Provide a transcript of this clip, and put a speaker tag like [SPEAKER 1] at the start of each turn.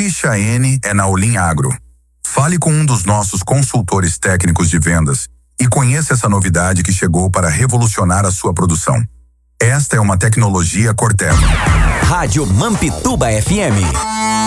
[SPEAKER 1] Ficha N é na Olim Agro. Fale com um dos nossos consultores técnicos de vendas e conheça essa novidade que chegou para revolucionar a sua produção. Esta é uma tecnologia Corteva.
[SPEAKER 2] Rádio Mampituba FM.